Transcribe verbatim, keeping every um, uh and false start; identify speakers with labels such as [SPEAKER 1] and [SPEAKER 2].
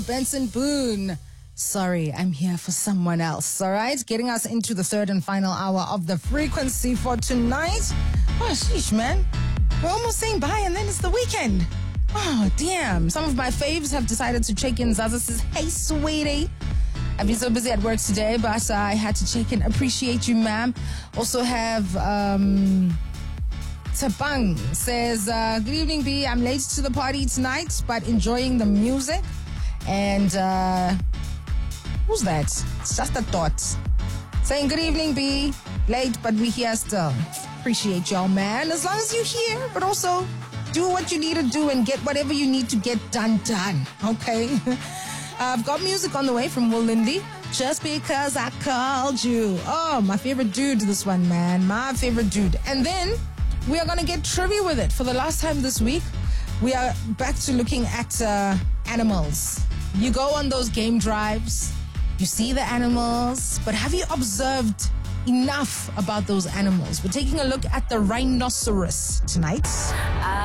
[SPEAKER 1] Benson Boone. Sorry, I'm here for someone else, all right? Getting us into the third and final hour of the frequency for tonight. Oh, sheesh, man. We're almost saying bye and then it's the weekend. Oh, damn. Some of my faves have decided to check in. Zaza says, hey, sweetie. I've been so busy at work today, but uh, I had to check in. Appreciate you, ma'am. Also have... um. Tapang says, uh, good evening, B. I'm late to the party tonight, but enjoying the music. And, uh, who's that? It's just a thought. Saying, good evening, B. Late, but we here still. Appreciate y'all, man. As long as you're here, but also do what you need to do and get whatever you need to get done, done. Okay? I've got music on the way from Will Lindy. Just because I called you. Oh, my favorite dude, this one, man. My favorite dude. And then... we are going to get trivia with it. For the last time this week, we are back to looking at uh, animals. You go on those game drives, you see the animals, but have you observed enough about those animals? We're taking a look at the rhinoceros tonight.